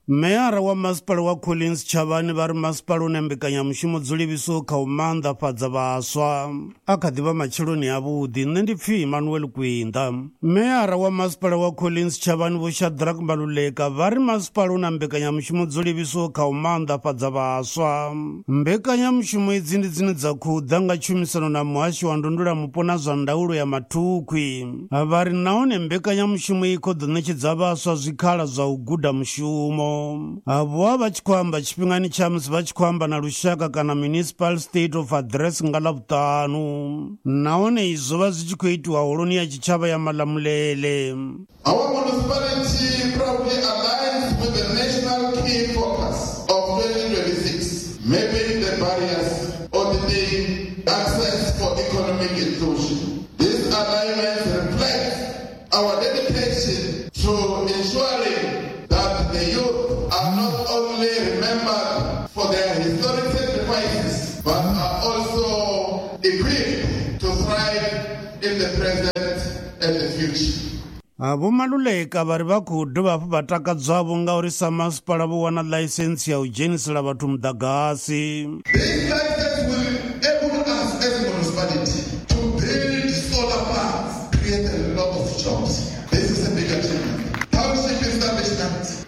Meyara wa masipala wa Collins Chavani vari masipala une mbekanyamushumo dzo livhisaho kha u maanḓafhadza vhaswa a kha ḓivha matshiloni avhuḓi. Nṋe ndi pfhi Emmanuel Kwinda. Meyara wa masipala wa Collins Chavani Vho Shadrack Maluleka vari masipala una mbekanyamushumo dzo livhisaho kha u maanḓafhadza vhaswa. Mbekanyamushumo idzi ndi dzine dza khou ḓa nga tshumisano na muhasho wa ndondolamupo na zwa ndaulo ya mathukwi. Vari nahone mbekanyamushumo i khou ḓo ṋetshedza vhaswa zwikhala zwa u guda mushumo. Avo vha tshi khou amba tshifhingani tsha musi vha tshi khou amba na lushaka kana municipal state of address nga Ḽavhuṱanu. Nahone izwo vha zwi tshi khou itiwa holoni ya tshitshavha ya Malamulele. Our municipality probably aligns with the national key focus of 2026, mapping the barriers auditing access for economic inclusion. This alignment reflects our dedication to ensuring that the youth are not only remembered for their historic sacrifices, but are also equipped to thrive in the present and the future. Vho Maluleka vari vha khou dovha hafhu vha takadzwavho ngauri sa masipala vho wana ḽaisentsi ya u dzhenisela vhathu muḓagasi. This license will enable us as a municipality to build solar parks, create a lot of jobs. This is a big achievement. Township establishment.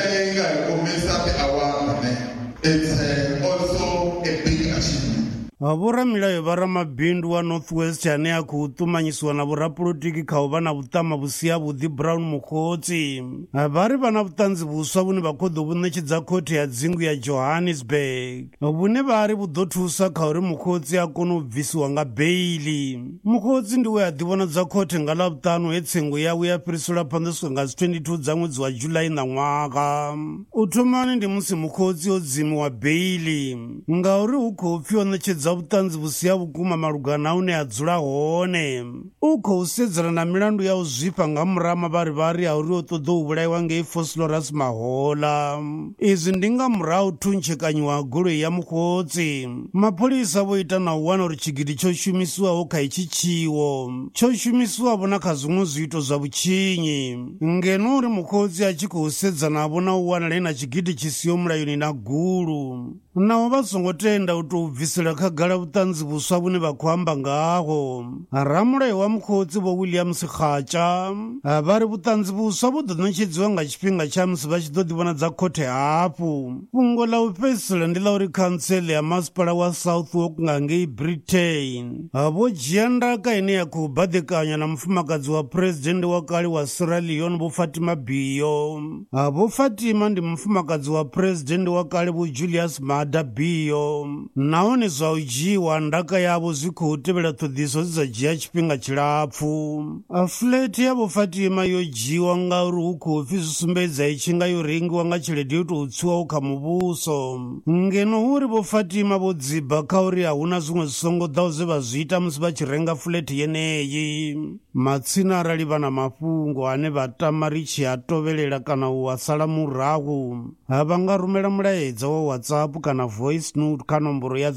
It's also a big achievement. Vhoramilayo vha ramabindu wa Northwest ane a khou ṱumanyisiwa na vhorapolotiki kha u vha na vhuṱama vhu si havhuḓi Brown Mokgotsi vari vha na vhuṱanzi vhuswa vhune vha khou ḓo vhu ṋetshedza khothe ya dzingu ya Johannesburg vhune vari vhu ḓo thusa kha uri Mokgotsi a kone u bvisiwa nga beili. Mokgotsi ndi we a ḓivhonadza khothe nga Ḽavhuṱanu he tsengo yawe ya fhiriselwa phanḓa swika nga 22 dza ṅwedzi wa July na ṅwaha. U thomani ndi musi Mokgotsi o dzimiwa beili ngauri hu khou pfi o ṋetshedza vhuṱanzi vhusi ha vhukuma malugana hune a dzula hone. U khou sedzana na milandu ya u zwifha nga murahu mavharivhari a uri o ṱoḓa u vhulaiwa ngei Vosloorus Mahola. Izwi ndi nga murahu thuntshekanyiwa goloi ya Mokgotsi. Mapholisa vho ita na u wana uri tshigidi tsho shumisiwaho kha itshi tshiwo tsho shumisiwavho na kha zwiṅwe zwiito zwa vhutshinyi ngeno uri Mokgotsi a tshi khou sedzanavho na u wanala na tshigidi tshi siho mulayoni na gulu. Naho vha songo tenda u tou bvisela khagala vhuṱanzi vhuswa vhune vha khou amba ngaho. Ramulayo wa Mokgotsi Vho William Sekhatsha vari vhuṱanzi vhuswa vhu ḓo ṋetshedziwa nga tshifhinga tsha musi vha tshi ḓo ḓivhonadza khothe hafhu. Fhungo ḽa u fhedzisela ndi ḽa uri khantsele ya masipala wa Southwark nga ngei Britain vho dzhia ndaka ine ya khou baḓekanywa na mufumakadzi wa president wa kale wa Sierra Leone Vho Fatima Bio. Vho Fatima ndi mufumakadzi wa president wa kale Vho Julius Maada Bio. Nahone zwa u dzhiwa ndaka yavho zwi khou tevhela ṱhoḓiso dzi dza dzhia tshifhinga tshilapfu. Flat ya Vho Fatima yo dzhiwa ngauri hu khou pfi zwi sumbedza i tshi nga yo rengiwa nga tshelede yo tou tsiwaho kha muvhuso ngeno hu uri Vho Fatima vho dziba kha uri a huna zwiṅwe zwi songo ḓaho zwe vha zwi ita musi vha tshi renga flat yeneyi. Matsina arali vha na mafhungo ane vha tama ri tshi a tovhelela kana u a sala murahu vha nga rumela mulaedza wa WhatsApp kana voice note kha nomboro ya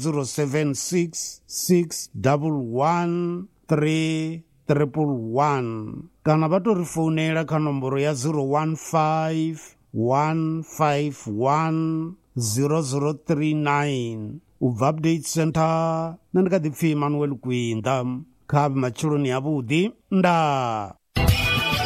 0766111311 kana vha tou ri founela kha nomboro ya 015-151-0039. U bva Update Center nṋe ndi kha ḓi pfhi Emmanuel Kwinda kha matshiloni avhuḓi nda